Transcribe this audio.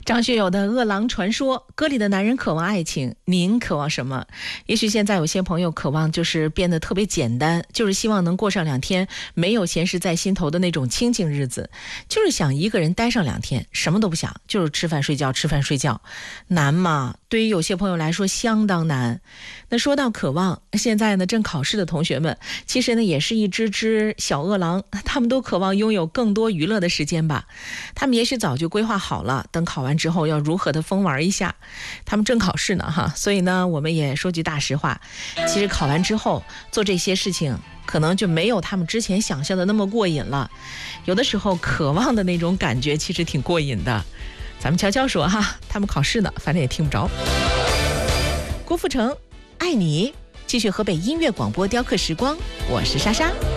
张学友的《饿狼传说》歌里的男人渴望爱情，您渴望什么？也许现在有些朋友渴望就是变得特别简单，就是希望能过上2天没有闲事在心头的那种清静日子，就是想一个人待上2天，什么都不想，就是吃饭睡觉吃饭睡觉。难吗？对于有些朋友来说相当难。那说到渴望，现在呢正考试的同学们其实呢也是一只小饿狼，他们都渴望拥有更多娱乐的时间吧。他们也许早就规划好了，等考完之后要如何的疯玩一下。他们正考试呢哈，所以呢我们也说句大实话，其实考完之后做这些事情可能就没有他们之前想象的那么过瘾了。有的时候渴望的那种感觉其实挺过瘾的。咱们悄悄说哈，他们考试呢反正也听不着。郭富城爱你，继续河北音乐广播雕刻时光，我是莎莎。